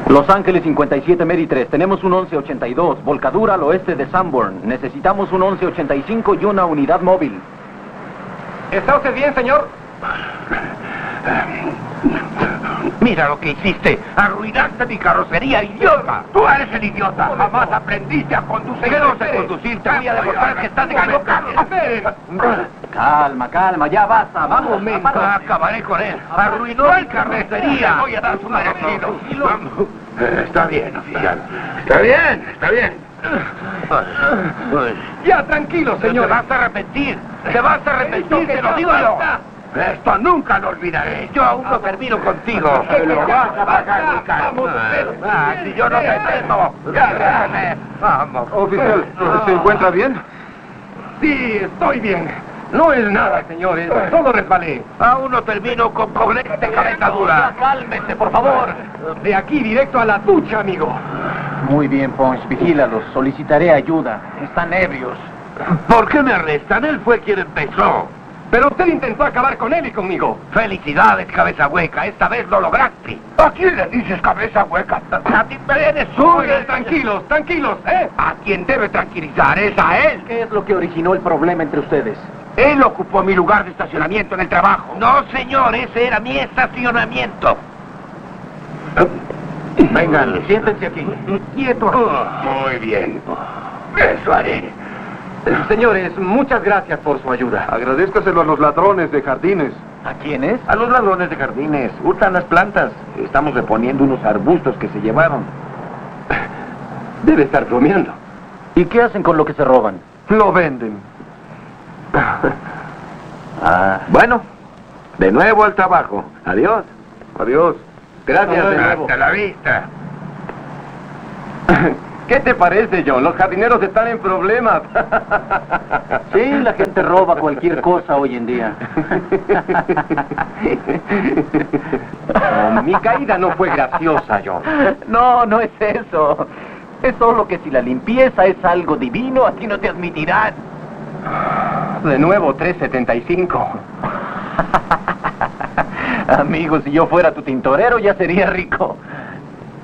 Los Ángeles 57 Mary 3, tenemos un 1182, volcadura al oeste de Sanborn. Necesitamos un 1185 y una unidad móvil. ¿Está usted bien, señor? Mira lo que hiciste. Arruinaste mi carrocería, idiota. Tú eres el idiota. Jamás aprendiste a conducir. ¿Qué no sé conducir? Te voy a demostrar que estás equivocado. Calma, calma, ya basta. Vamos, Acabaré con él. Arruinó mi carrocería. Voy a dar su merecido. Está bien, oficial. Está bien, está bien. Ya, tranquilo, señor. Te vas a arrepentir. Te vas a arrepentir, te lo digo yo. Esto nunca lo olvidaré. Yo aún no termino contigo. Lo vas a pagar, mi cara. Si yo no te temo. Ya, déjame. Vamos. Oficial, ¿se encuentra bien? Sí, estoy bien. No es nada, señores. Solo resbalé. Aún no termino con problemas de cabeza dura. Cálmese, por favor. De aquí directo a la ducha, amigo. Muy bien, Pons, vigílalos. Solicitaré ayuda. Están ebrios. ¿Por qué me arrestan? Él fue quien empezó. Pero usted intentó acabar con él y conmigo. Felicidades, cabeza hueca. Esta vez lo lograste. ¿A quién le dices cabeza hueca? A ti eres Oigan, tranquilos, tranquilos, ¿eh? A quien debe tranquilizar es a él. ¿Qué es lo que originó el problema entre ustedes? Él ocupó mi lugar de estacionamiento en el trabajo. No, señor, ese era mi estacionamiento. Vengan, siéntense aquí. Quieto. Muy bien. Eso haré. Señores, muchas gracias por su ayuda. Agradézcaselo a los ladrones de jardines. ¿A quiénes? A los ladrones de jardines. Hurtan las plantas. Estamos reponiendo unos arbustos que se llevaron. Debe estar bromeando. ¿Y qué hacen con lo que se roban? Lo venden. Bueno, de nuevo al trabajo. Adiós. Adiós. Gracias de nuevo. Hasta la vista. ¿Qué te parece, John? Los jardineros están en problemas. Sí, la gente roba cualquier cosa hoy en día. Oh, mi caída no fue graciosa, John. No, no es eso. Es solo que si la limpieza es algo divino, aquí no te admitirán. De nuevo, 3.75. Amigo, si yo fuera tu tintorero ya sería rico.